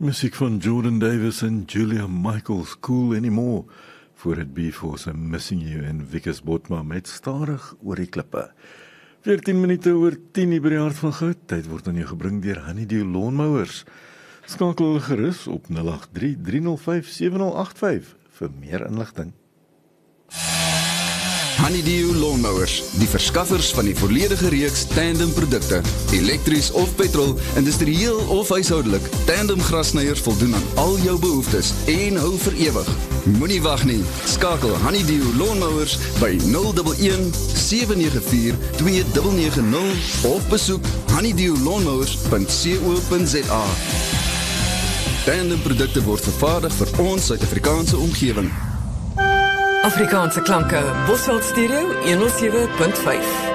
Musiek van Jordan Davis en Julia Michaels, Cool Anymore, voor het B-Force en Missing You en Wikus Botma met Stadig oor die klippe. 14 minute oor 10 by die hart van goud, tyd word aan jou gebring deur Honeydew Lawnmowers. Skakel gerus op 083-305-7085 vir meer inligting. Honeydew Lawnmowers, die verskaffers van die volledige reeks tandem produkte, elektries of petrol, industrieel of huishoudelik, tandem grassnyers voldoen aan al jou behoeftes en hou vir ewig. Moenie wag nie, skakel Honeydew Lawnmowers by 011-794-2990 of besoek honeydewlawnmowers.co.za. Tandem produkte word vervaardig vir ons Suid-Afrikaanse omgewing. Afrikaanse klanke, Bosveld Stereo 107.5.